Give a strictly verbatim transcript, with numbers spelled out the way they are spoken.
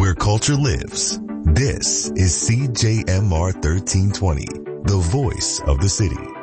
where culture lives. This is C J M R thirteen twenty, the voice of the city.